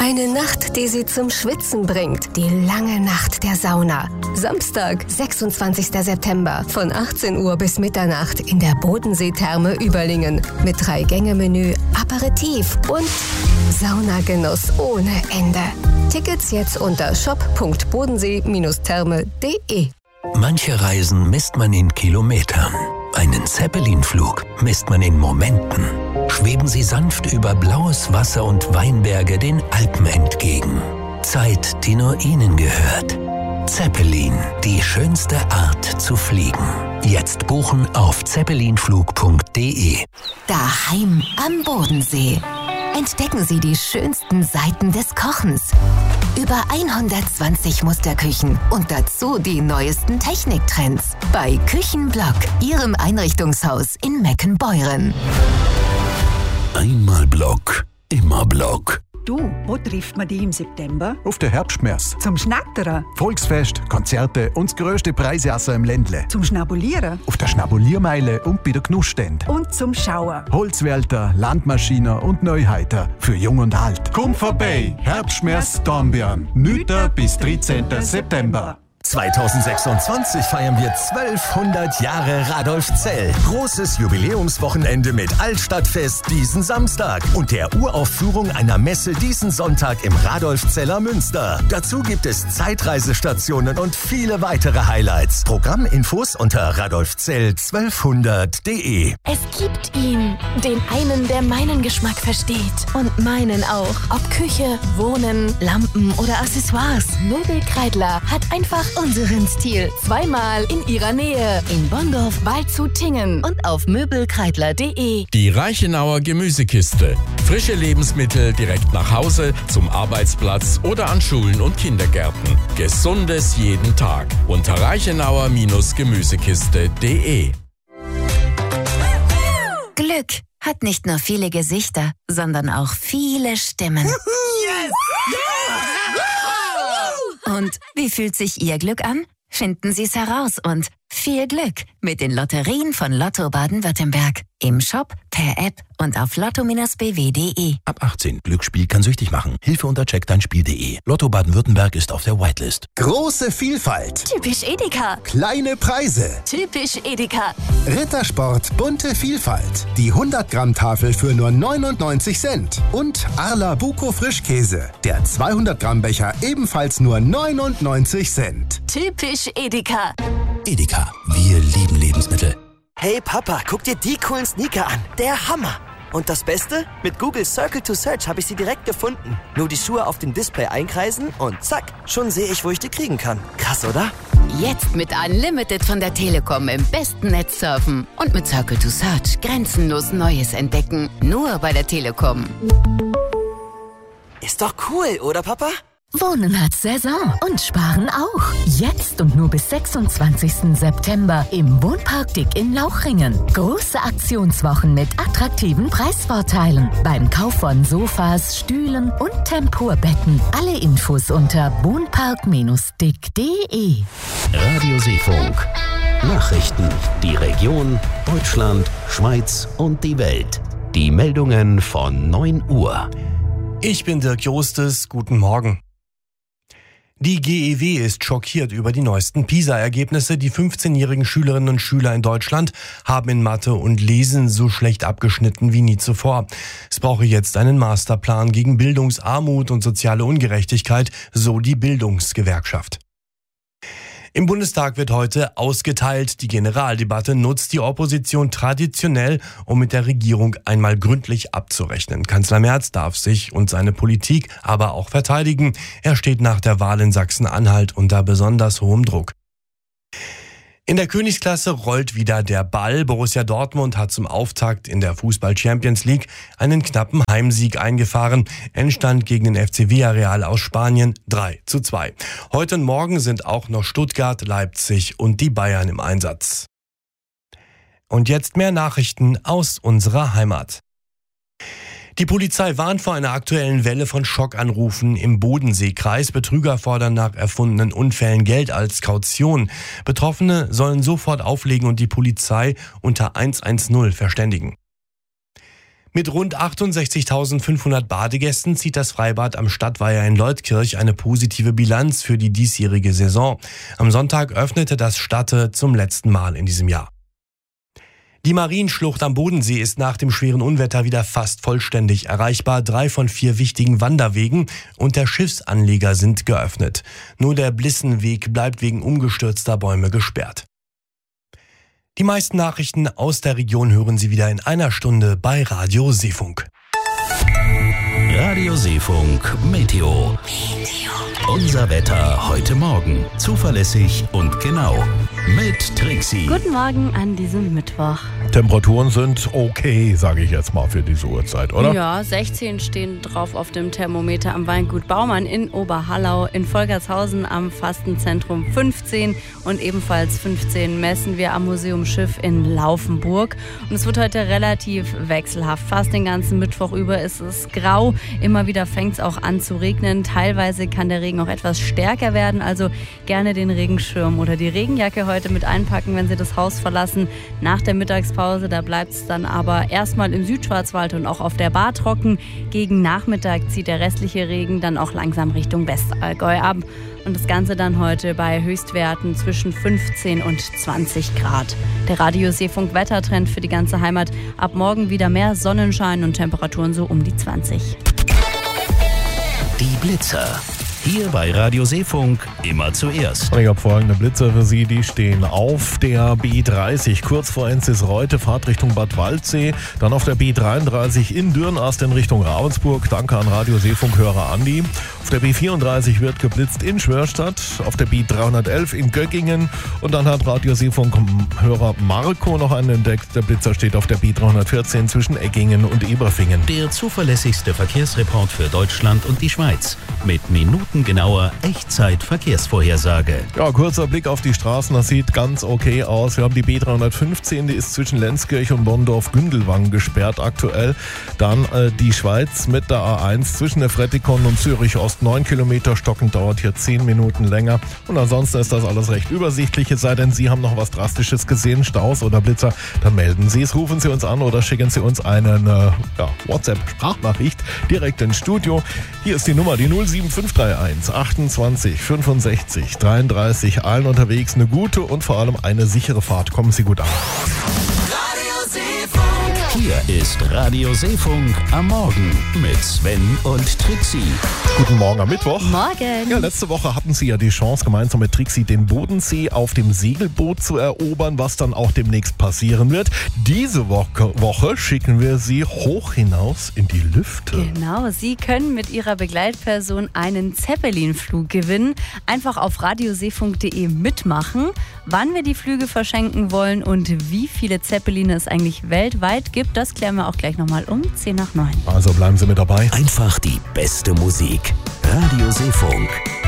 Eine Nacht, die Sie zum Schwitzen bringt. Die lange Nacht der Sauna. Samstag, 26. September von 18 Uhr bis Mitternacht in der Bodensee-Therme Überlingen. Mit 3-Gänge-Menü, Aperitif und Saunagenuss ohne Ende. Tickets jetzt unter shop.bodensee-therme.de. Manche Reisen misst man in Kilometern. Einen Zeppelin-Flug misst man in Momenten. Schweben Sie sanft über blaues Wasser und Weinberge den Alpen entgegen. Zeit, die nur Ihnen gehört. Zeppelin, die schönste Art zu fliegen. Jetzt buchen auf zeppelinflug.de. Daheim am Bodensee. Entdecken Sie die schönsten Seiten des Kochens. Über 120 Musterküchen und dazu die neuesten Techniktrends. Bei Küchenblock, Ihrem Einrichtungshaus in Meckenbeuren. Einmal Block, immer Block. Du, wo trifft man dich im September? Auf der Herbstmesse. Zum Schnattern? Volksfest, Konzerte und das grösste Preisessen im Ländle. Zum Schnabulieren? Auf der Schnabuliermeile und bei der Genussstände. Und zum Schauen? Holzwälter, Landmaschinen und Neuheiter. Für Jung und Alt. Komm vorbei! Herbstmesse Dornbirn. 9. bis 13. September. 2026 feiern wir 1200 Jahre Radolfzell. Großes Jubiläumswochenende mit Altstadtfest diesen Samstag und der Uraufführung einer Messe diesen Sonntag im Radolfzeller Münster. Dazu gibt es Zeitreisestationen und viele weitere Highlights. Programminfos unter radolfzell1200.de. Es gibt ihn, den einen, der meinen Geschmack versteht und meinen auch. Ob Küche, Wohnen, Lampen oder Accessoires, Möbelkreidler hat einfach unseren Stil. Zweimal in ihrer Nähe. In Bonndorf, Waldshut-Tingen und auf möbelkreidler.de. Die Reichenauer Gemüsekiste. Frische Lebensmittel direkt nach Hause, zum Arbeitsplatz oder an Schulen und Kindergärten. Gesundes jeden Tag. Unter reichenauer-gemüsekiste.de. Glück hat nicht nur viele Gesichter, sondern auch viele Stimmen. Und wie fühlt sich Ihr Glück an? Finden Sie es heraus und viel Glück mit den Lotterien von Lotto Baden-Württemberg. Im Shop, per App und auf lotto-bw.de. Ab 18. Glücksspiel kann süchtig machen. Hilfe unter checkdeinspiel.de. Lotto Baden-Württemberg ist auf der Whitelist. Große Vielfalt. Typisch Edeka. Kleine Preise. Typisch Edeka. Rittersport bunte Vielfalt. Die 100-Gramm-Tafel für nur 99 Cent. Und Arla Buko Frischkäse. Der 200-Gramm-Becher ebenfalls nur 99 Cent. Typisch Edeka. Edeka. Wir lieben Lebensmittel. Hey Papa, guck dir die coolen Sneaker an. Der Hammer. Und das Beste? Mit Google Circle to Search habe ich sie direkt gefunden. Nur die Schuhe auf dem Display einkreisen und zack, schon sehe ich, wo ich die kriegen kann. Krass, oder? Jetzt mit Unlimited von der Telekom im besten Netz surfen. Und mit Circle to Search grenzenlos Neues entdecken. Nur bei der Telekom. Ist doch cool, oder Papa? Wohnen hat Saison und Sparen auch. Jetzt und nur bis 26. September im Wohnpark Dick in Lauchringen. Große Aktionswochen mit attraktiven Preisvorteilen. Beim Kauf von Sofas, Stühlen und Tempurbetten. Alle Infos unter wohnpark-dick.de. Radio Seefunk. Nachrichten. Die Region, Deutschland, Schweiz und die Welt. Die Meldungen von 9 Uhr. Ich bin Dirk Jostes. Guten Morgen. Die GEW ist schockiert über die neuesten PISA-Ergebnisse. Die 15-jährigen Schülerinnen und Schüler in Deutschland haben in Mathe und Lesen so schlecht abgeschnitten wie nie zuvor. Es brauche jetzt einen Masterplan gegen Bildungsarmut und soziale Ungerechtigkeit, so die Bildungsgewerkschaft. Im Bundestag wird heute ausgeteilt. Die Generaldebatte nutzt die Opposition traditionell, um mit der Regierung einmal gründlich abzurechnen. Kanzler Merz darf sich und seine Politik aber auch verteidigen. Er steht nach der Wahl in Sachsen-Anhalt unter besonders hohem Druck. In der Königsklasse rollt wieder der Ball. Borussia Dortmund hat zum Auftakt in der Fußball-Champions League einen knappen Heimsieg eingefahren. Endstand gegen den FC Villarreal aus Spanien 3:2. Heute und morgen sind auch noch Stuttgart, Leipzig und die Bayern im Einsatz. Und jetzt mehr Nachrichten aus unserer Heimat. Die Polizei warnt vor einer aktuellen Welle von Schockanrufen im Bodenseekreis. Betrüger fordern nach erfundenen Unfällen Geld als Kaution. Betroffene sollen sofort auflegen und die Polizei unter 110 verständigen. Mit rund 68.500 Badegästen zieht das Freibad am Stadtweiher in Leutkirch eine positive Bilanz für die diesjährige Saison. Am Sonntag öffnete das Statte zum letzten Mal in diesem Jahr. Die Marienschlucht am Bodensee ist nach dem schweren Unwetter wieder fast vollständig erreichbar. 3 von 4 wichtigen Wanderwegen und der Schiffsanleger sind geöffnet. Nur der Blissenweg bleibt wegen umgestürzter Bäume gesperrt. Die meisten Nachrichten aus der Region hören Sie wieder in einer Stunde bei Radio Seefunk. Radio Seefunk Meteo. Unser Wetter heute Morgen. Zuverlässig und genau. Mit Trixie. Guten Morgen an diesem Mittwoch. Temperaturen sind okay, sage ich jetzt mal für diese Uhrzeit, oder? Ja, 16 stehen drauf auf dem Thermometer am Weingut Baumann in Oberhallau, in Volkertshausen am Fastenzentrum 15 und ebenfalls 15 messen wir am Museum Schiff in Laufenburg. Und es wird heute relativ wechselhaft. Fast den ganzen Mittwoch über ist es grau. Immer wieder fängt es auch an zu regnen. Teilweise kann der Regen auch etwas stärker werden, also gerne den Regenschirm oder die Regenjacke heute mit einpacken, wenn Sie das Haus verlassen. Nach der Mittagspause, da bleibt es dann aber erstmal im Südschwarzwald und auch auf der Baar trocken. Gegen Nachmittag zieht der restliche Regen dann auch langsam Richtung Westallgäu ab. Und das Ganze dann heute bei Höchstwerten zwischen 15 und 20 Grad. Der Radio Seefunk Wettertrend für die ganze Heimat. Ab morgen wieder mehr Sonnenschein und Temperaturen so um die 20. Die Blitzer. Hier bei Radio Seefunk immer zuerst. Ich habe folgende Blitzer für Sie, die stehen auf der B30 kurz vor Enzisreuth, Fahrt Richtung Bad Waldsee, dann auf der B33 in Dürnast in Richtung Ravensburg. Danke an Radio Seefunk-Hörer Andi. Auf der B34 wird geblitzt in Schwörstadt, auf der B311 in Göggingen und dann hat Radio Seefunk-Hörer Marco noch einen entdeckt. Der Blitzer steht auf der B314 zwischen Eggingen und Eberfingen. Der zuverlässigste Verkehrsreport für Deutschland und die Schweiz mit minutengenauer Echtzeit-Verkehrsvorhersage. Ja, kurzer Blick auf die Straßen, das sieht ganz okay aus. Wir haben die B315, die ist zwischen Lenzkirch und Bonndorf-Gündelwang gesperrt aktuell. Dann die Schweiz mit der A1 zwischen der Frettikon und Zürich Ost. 9 Kilometer stockend, dauert hier 10 Minuten länger. Und ansonsten ist das alles recht übersichtlich. Es sei denn, Sie haben noch was Drastisches gesehen, Staus oder Blitzer, dann melden Sie es. Rufen Sie uns an oder schicken Sie uns eine WhatsApp-Sprachnachricht direkt ins Studio. Hier ist die Nummer, die 07531 28 65 33. Allen unterwegs eine gute und vor allem eine sichere Fahrt. Kommen Sie gut an. Hier ist Radio Seefunk am Morgen mit Sven und Trixie. Guten Morgen am Mittwoch. Morgen. Ja, letzte Woche hatten Sie ja die Chance, gemeinsam mit Trixie den Bodensee auf dem Segelboot zu erobern, was dann auch demnächst passieren wird. Diese Woche schicken wir Sie hoch hinaus in die Lüfte. Genau, Sie können mit Ihrer Begleitperson einen Zeppelin-Flug gewinnen. Einfach auf radioseefunk.de mitmachen, wann wir die Flüge verschenken wollen und wie viele Zeppeline es eigentlich weltweit gibt. Das klären wir auch gleich nochmal um 10 nach 9. Also bleiben Sie mit dabei. Einfach die beste Musik. Radio Seefunk.